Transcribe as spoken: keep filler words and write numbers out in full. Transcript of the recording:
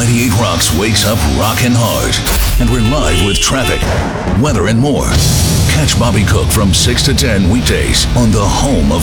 ninety-eight Rocks wakes up rockin' hard. And we're live with traffic, weather, and more. Catch Bobby Cook from six to ten weekdays on the home of